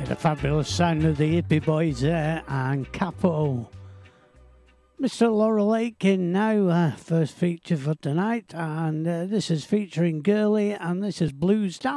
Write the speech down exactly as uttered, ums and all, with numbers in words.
The fabulous sound of the Hippie Boys there and Capo. Mister Laurel Aitken now, uh, first feature for tonight, and uh, this is featuring Girly, and this is Blues Down.